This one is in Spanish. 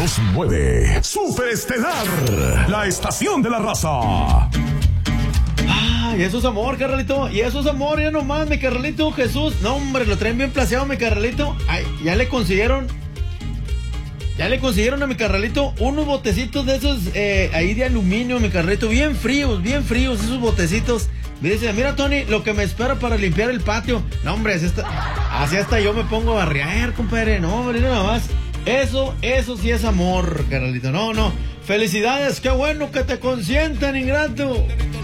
92.9. Superestelar, la estación de la raza. Y eso es amor, carnalito. Y eso es amor, ya nomás, mi carnalito Jesús. No, hombre, lo traen bien plaseado, mi carnalito. Ay, ya le consiguieron a mi carnalito unos botecitos de esos ahí de aluminio, mi carnalito. Bien fríos esos botecitos. Me dice, mira, Tony, lo que me espera para limpiar el patio. No, hombre, así hasta yo me pongo a barrear, compadre. No, hombre, nada más. Eso sí es amor, carnalito. No. Felicidades, qué bueno que te consientan, ingrato.